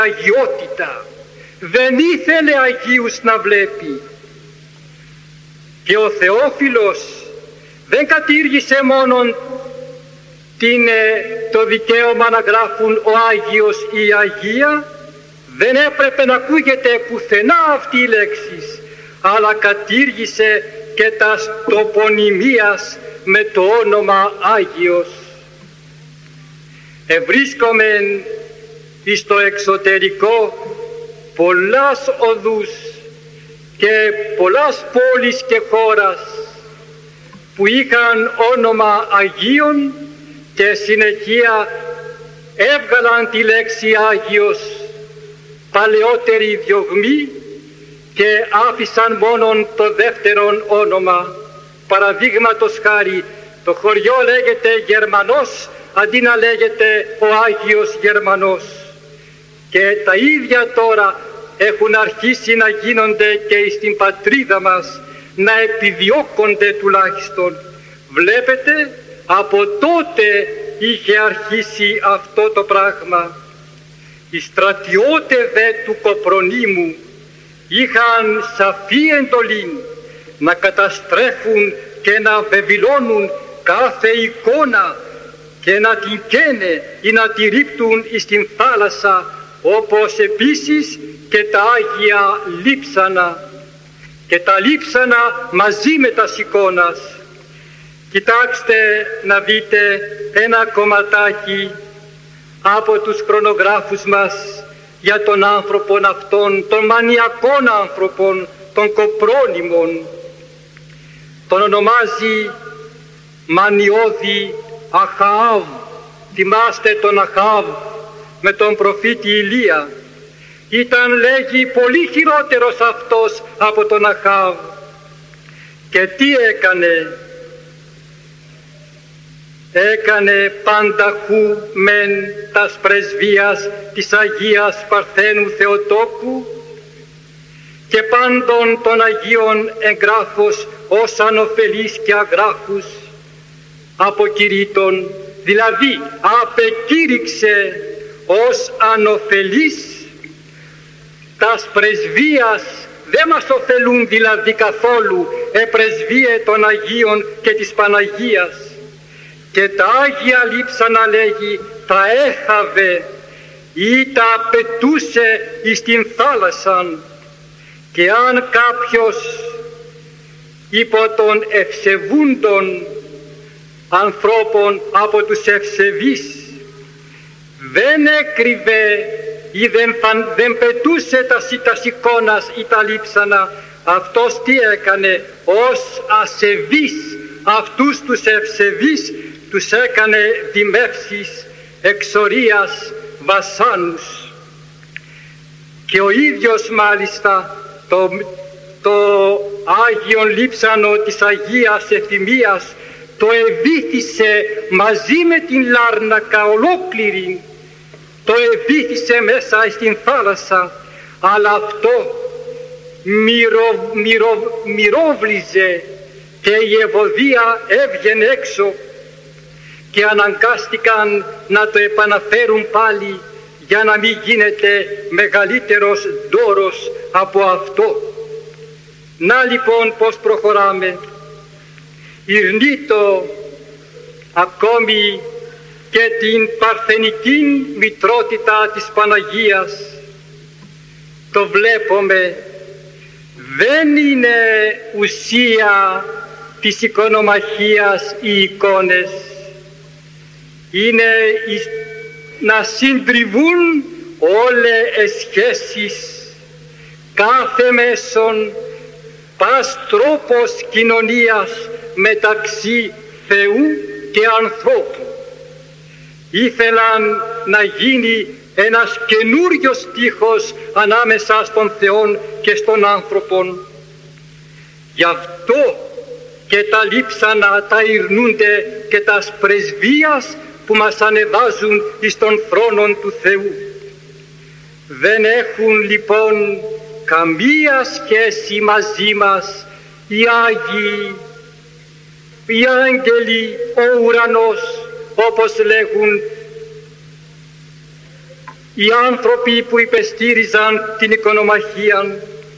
αγιότητα. Δεν ήθελε αγίους να βλέπει. Και ο Θεόφιλος δεν κατήργησε μόνον το δικαίωμα να γράφουν ο Άγιος ή η Αγία, δεν έπρεπε να ακούγεται πουθενά αυτή η λέξη, αλλά κατήργησε και τας τοπονημίας με το όνομα Άγιος. Ευρίσκομεν εις το εξωτερικό πολλάς οδούς και πολλάς πόλεις και χώρας που είχαν όνομα Αγίων και συνεχεία έβγαλαν τη λέξη Άγιος παλαιότερη διωγμή και άφησαν μόνον το δεύτερον όνομα. Παραδείγματος χάρη, το χωριό λέγεται Γερμανός αντί να λέγεται ο Άγιος Γερμανός. Και τα ίδια τώρα έχουν αρχίσει να γίνονται και στην πατρίδα μας, να επιδιώκονται τουλάχιστον. Βλέπετε, από τότε είχε αρχίσει αυτό το πράγμα. Οι στρατιώτες του Κοπρονίμου είχαν σαφή εντολή να καταστρέφουν και να βεβηλώνουν κάθε εικόνα και να την καίνε ή να τη ρίπτουν στην θάλασσα, όπως επίσης και τα Άγια λείψανα και τα λείψανα μαζί με τα εικόνας. Κοιτάξτε να δείτε ένα κομματάκι από τους χρονογράφους μας για τον άνθρωπον αυτόν, των μανιακών άνθρωπων, των Κοπρόνιμων. Τον ονομάζει Μανιώδη Αχαάβ. Θυμάστε τον Αχαάβ με τον προφήτη Ηλία. Ήταν, λέγει, πολύ χειρότερος αυτός από τον Αχαάβ. Και τι έκανε? Έκανε πανταχού μεν τας πρεσβείας της Αγίας Παρθένου Θεοτόκου και πάντων των Αγίων εγγράφους ως ανοφελείς και αγράφους αποκηρύττων, δηλαδή απεκήρυξε ως ανοφελείς τας πρεσβείας. Δεν μας ωφελούν δηλαδή καθόλου πρεσβείε των Αγίων και της Παναγίας. Και τα Άγια λείψανα, λέγει, τα έχαβε ή τα απαιτούσε εις την θάλασσαν. Και αν κάποιος υπό των ευσεβούντων ανθρώπων από τους ευσεβείς δεν έκρυβε ή δεν πετούσε τα εικόνας ή τα λείψανα, αυτός τι έκανε? Ως ασεβείς αυτούς τους ευσεβείς τους έκανε δημεύσεις, εξορίας, βασάνους. Και ο ίδιος μάλιστα το Άγιον λείψανο της Αγίας Ευθυμίας το εβύθισε μαζί με την Λάρνακα ολόκληρη, το εβύθισε μέσα στην θάλασσα, αλλά αυτό μυρόβλιζε και η Ευωδία έβγαινε έξω και αναγκάστηκαν να το επαναφέρουν πάλι για να μην γίνεται μεγαλύτερος ντόρος από αυτό. Να λοιπόν πώς προχωράμε. Ηρνήτω ακόμη και την παρθενική μητρότητα της Παναγίας. Το βλέπουμε, δεν είναι ουσία της εικονομαχίας οι εικόνες. Είναι να συντριβούν όλες σχέσεις, κάθε μέσον, πας τρόπος κοινωνίας μεταξύ Θεού και ανθρώπου. Ήθελαν να γίνει ένας καινούριος στίχος ανάμεσα στον Θεό και στον άνθρωπον. Γι' αυτό και τα λείψανα τα ειρνούνται και τα πρεσβείας που μας ανεβάζουν εις τον θρόνον του Θεού. Δεν έχουν λοιπόν καμία σχέση μαζί μας οι Άγιοι, οι άγγελοι, ο ουρανός, όπως λέγουν οι άνθρωποι που υπεστήριζαν την οικονομαχία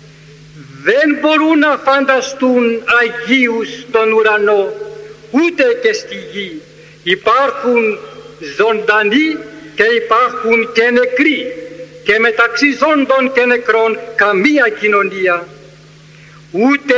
δεν μπορούν να φανταστούν αγίους στον ουρανό, ούτε και στη γη. Υπάρχουν ζωντανοί και υπάρχουν και νεκροί, και μεταξύ ζώντων και νεκρών καμία κοινωνία. Ούτε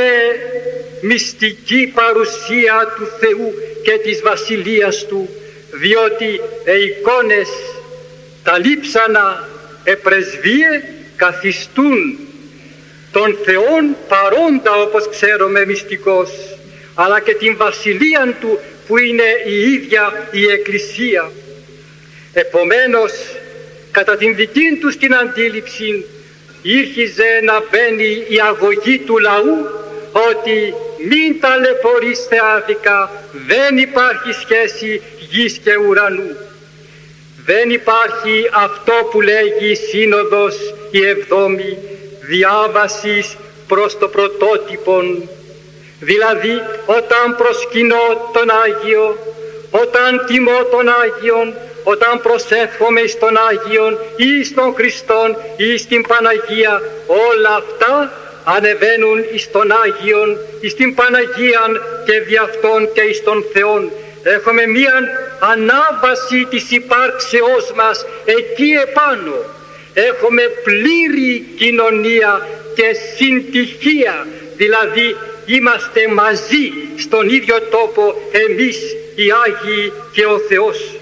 μυστική παρουσία του Θεού και της Βασιλείας Του, διότι οι εικόνες, τα λείψανα, πρεσβείε καθιστούν τον Θεόν παρόντα, όπως ξέρουμε, μυστικός, αλλά και την βασιλεία Του που είναι η ίδια η Εκκλησία. Επομένως, κατά την δική τους την αντίληψη, ήρχιζε να μπαίνει η αγωγή του λαού ότι μην ταλαιπωρείστε άδικα, δεν υπάρχει σχέση γης και ουρανού. Δεν υπάρχει αυτό που λέγει η Σύνοδος η Εβδόμη, διάβασης προς το πρωτότυπον. Δηλαδή, όταν προσκυνώ τον Άγιο, όταν τιμώ τον Άγιον, όταν προσεύχομαι εις τον Άγιον ή στον Χριστόν ή στην Παναγία, όλα αυτά ανεβαίνουν εις τον Άγιον, εις την Παναγίαν και δι' αυτόν και εις τον Θεόν. Έχουμε μία ανάβαση της υπάρξεώς μας εκεί επάνω. Έχουμε πλήρη κοινωνία και συντυχία, δηλαδή είμαστε μαζί στον ίδιο τόπο εμείς οι Άγιοι και ο Θεός.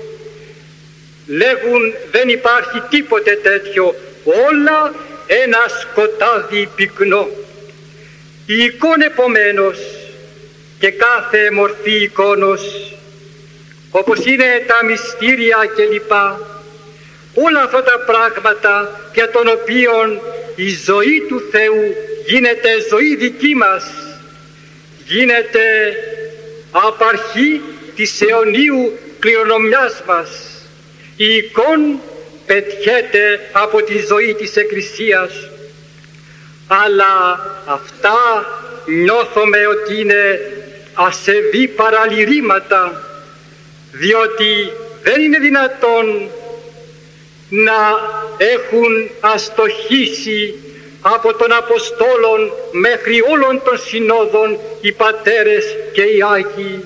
Λέγουν δεν υπάρχει τίποτε τέτοιο, όλα ένα σκοτάδι πυκνό. Η εικόνα επομένως και κάθε μορφή εικόνος, όπως είναι τα μυστήρια κλπ, όλα αυτά τα πράγματα για τον οποίον η ζωή του Θεού γίνεται ζωή δική μας, γίνεται απαρχή της αιωνίου κληρονομιάς μας. Η εικόνα πετιέται από τη ζωή της Εκκλησίας, αλλά αυτά νιώθουμε ότι είναι ασεβή παραλυρήματα, διότι δεν είναι δυνατόν να έχουν αστοχήσει από τον Αποστόλων μέχρι όλων των συνόδων οι πατέρες και οι Άγιοι.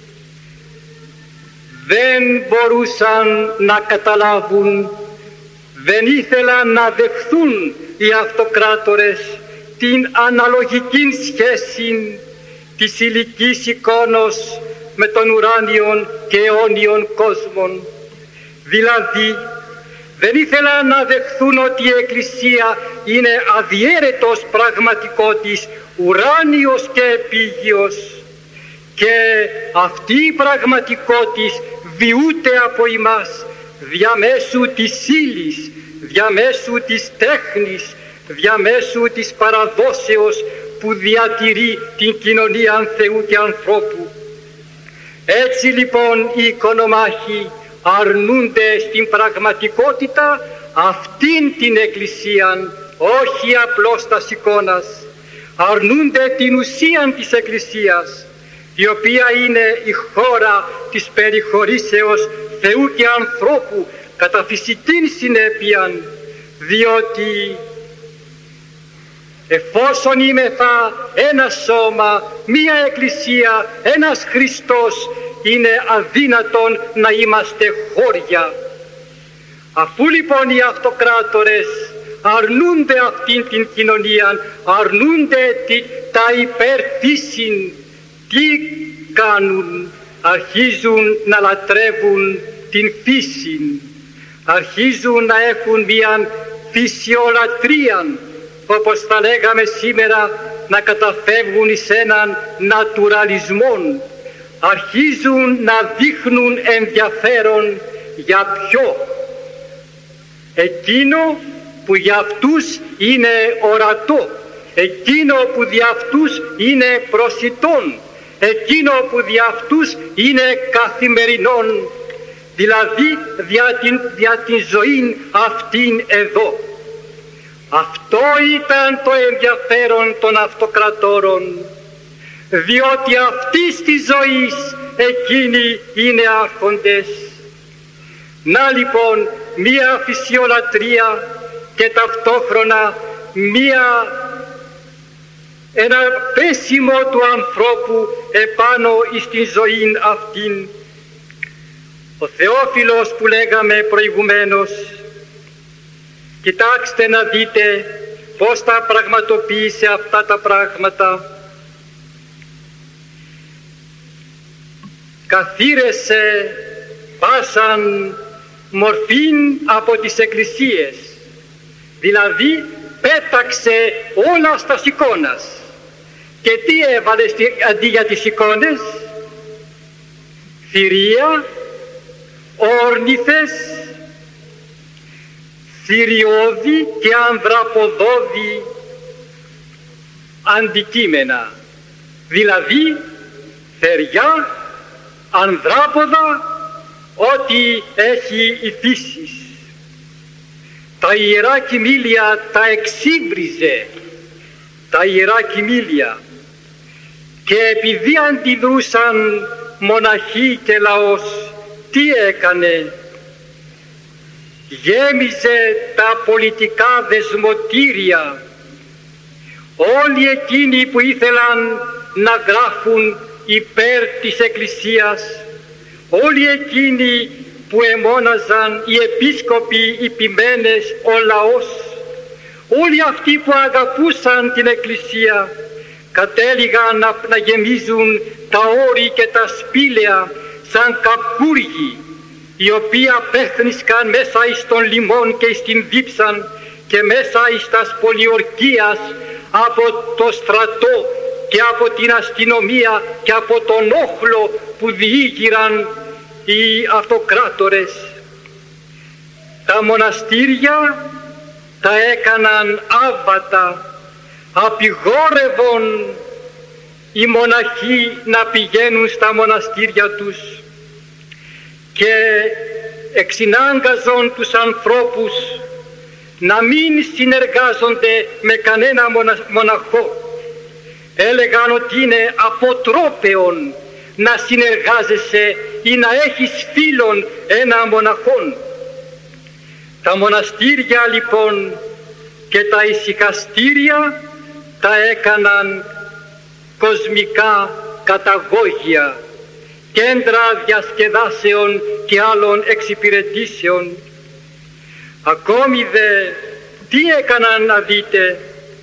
Δεν μπορούσαν να καταλάβουν, δεν ήθελαν να δεχθούν οι αυτοκράτορες την αναλογική σχέση της ηλικής εικόνος με τον ουράνιον και αιώνιον κόσμον. Δηλαδή, δεν ήθελαν να δεχθούν ότι η Εκκλησία είναι αδιέρετος πραγματικότης, ουράνιος και επίγειος, και αυτή η πραγματικότης βιούται από εμάς διαμέσου της ύλης, διαμέσου της τέχνης, διαμέσου της παραδόσεως που διατηρεί την κοινωνία Θεού και ανθρώπου. Έτσι λοιπόν οι οικονομάχοι αρνούνται στην πραγματικότητα αυτήν την Εκκλησία, όχι απλώς τας εικόνας, αρνούνται την ουσία της Εκκλησίας, η οποία είναι η χώρα της περιχωρήσεως Θεού και ανθρώπου κατά φυσικήν συνέπεια, διότι εφόσον είμεθα ένα σώμα, μία Εκκλησία, ένας Χριστός, είναι αδύνατον να είμαστε χώρια. Αφού λοιπόν οι αυτοκράτορες αρνούνται αυτήν την κοινωνία, αρνούνται τα υπερφύσιν, τι κάνουν? Αρχίζουν να λατρεύουν την φύση, αρχίζουν να έχουν μια φυσιολατρία, όπως θα λέγαμε σήμερα, να καταφεύγουν εις έναν νατουραλισμό, αρχίζουν να δείχνουν ενδιαφέρον για ποιο? Εκείνο που για αυτούς είναι ορατό, εκείνο που για αυτούς είναι προσιτόν, εκείνο που δια αυτούς είναι καθημερινόν, δηλαδή δια την ζωή αυτήν εδώ. Αυτό ήταν το ενδιαφέρον των αυτοκρατόρων, διότι αυτής της ζωής εκείνοι είναι άρχοντες. Να λοιπόν, μία φυσιολατρία και ταυτόχρονα ένα πέσιμο του ανθρώπου επάνω στην ζωή αυτήν. Ο Θεόφιλος που λέγαμε προηγουμένως, κοιτάξτε να δείτε πώς τα πραγματοποίησε αυτά τα πράγματα. Καθήρεσε πάσαν μορφήν από τις εκκλησίες, δηλαδή πέταξε όλα στα εικόνας. Και τι έβαλε αντί για τις εικόνες? Θηρία, όρνηθες, θηριώδη και ανδραποδώδη αντικείμενα, δηλαδή θεριά, ανδράποδα, ό,τι έχει η φύση. Τα ιερά κοιμήλια τα εξύβριζε, τα ιερά κοιμήλια, και επειδή αντιδρούσαν μοναχοί και λαός, τι έκανε? Γέμιζε τα πολιτικά δεσμοτήρια. Όλοι εκείνοι που ήθελαν να γράφουν υπέρ της Εκκλησίας, όλοι εκείνοι που εμώναζαν οι επίσκοποι, οι ποιμένες, ο λαός, όλοι αυτοί που αγαπούσαν την Εκκλησία, κατέληγαν να γεμίζουν τα όρη και τα σπήλαια σαν καπούργοι, οι οποίοι απέθνισκαν μέσα εις τον λιμόν και εις την δίψαν και μέσα εις τας πολιορκίας από το στρατό και από την αστυνομία και από τον όχλο που διήγηραν οι αυτοκράτορες. Τα μοναστήρια τα έκαναν άβατα, απειγόρευον οι μοναχοί να πηγαίνουν στα μοναστήρια τους και εξυνάγκαζον τους ανθρώπους να μην συνεργάζονται με κανένα μοναχό. Έλεγαν ότι είναι αποτρόπαιον να συνεργάζεσαι ή να έχεις φίλον ένα μοναχόν. Τα μοναστήρια λοιπόν και τα ησυχαστήρια τα έκαναν κοσμικά καταγόγια, κέντρα διασκεδάσεων και άλλων εξυπηρετήσεων. Ακόμη δε τι έκαναν να δείτε?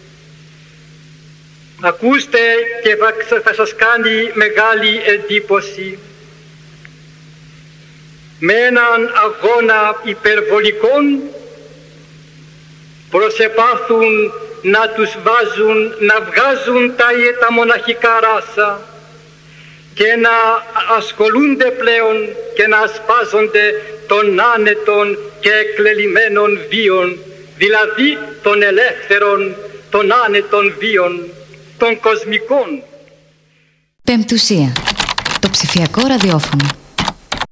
Ακούστε και θα σας κάνει μεγάλη εντύπωση. Με έναν αγώνα υπερβολικών προσεπάθουν να τους βάζουν, να βγάζουν τα μοναχικά ράσα και να ασχολούνται πλέον και να ασπάζονται των άνετων και εκλελειμμένων βίων, δηλαδή των ελεύθερων, των άνετων βίων, των κοσμικών. Πεμπτουσία, το ψηφιακό ραδιόφωνο.